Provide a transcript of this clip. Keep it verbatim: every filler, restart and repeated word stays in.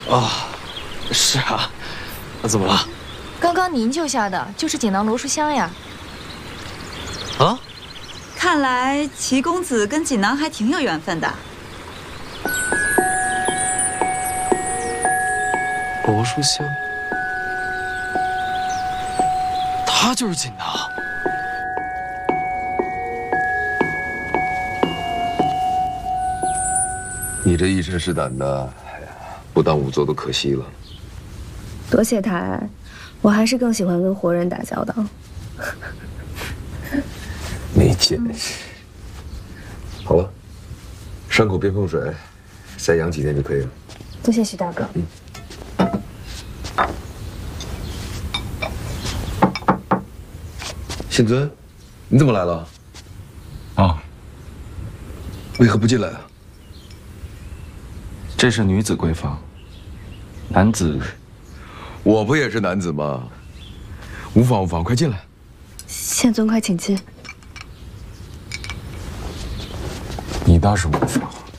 啊，是啊，那怎么了？ 刚刚您救下的就是锦囊罗书香呀。 啊？ 看来齐公子跟锦囊还挺有缘分的。 罗书香，他就是锦囊。 你这一身是胆的，哎呀，不当仵作都可惜了。 多谢他爱，我还是更喜欢跟活人打交道。 没见识。好了，伤口别碰水，再养几天就可以了。 多谢徐大哥。 嗯。信尊，你怎么来了？ 啊？ 为何不进来啊？ 这是女子闺房，男子。 我不也是男子吗？无妨无妨，快进来。 宪尊，快请进。 你倒是无妨。